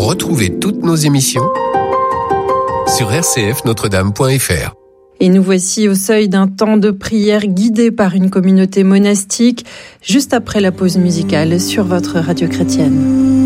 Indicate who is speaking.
Speaker 1: Retrouvez toutes nos émissions sur rcfnotredame.fr.
Speaker 2: Et nous voici au seuil d'un temps de prière guidé par une communauté monastique, juste après la pause musicale sur votre radio chrétienne.